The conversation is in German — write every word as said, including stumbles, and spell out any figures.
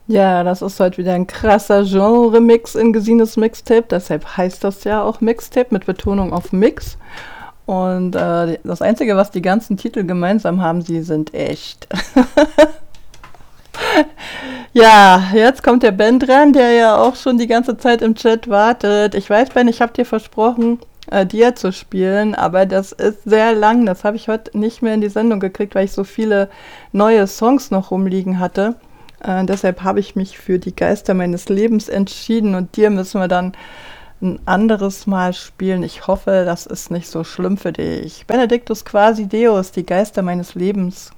Ja, das ist heute wieder ein krasser Genre-Mix in Gesines Mixtape. Deshalb heißt das ja auch Mixtape mit Betonung auf Mix. Und äh, das Einzige, was die ganzen Titel gemeinsam haben, sie sind echt. Ja, jetzt kommt der Ben dran, der ja auch schon die ganze Zeit im Chat wartet. Ich weiß, Ben, ich habe dir versprochen, äh, dir zu spielen, aber das ist sehr lang. Das habe ich heute nicht mehr in die Sendung gekriegt, weil ich so viele neue Songs noch rumliegen hatte. Äh, deshalb habe ich mich für die Geister meines Lebens entschieden und dir müssen wir dann ein anderes Mal spielen. Ich hoffe, das ist nicht so schlimm für dich. Benedictus quasi Deus, die Geister meines Lebens.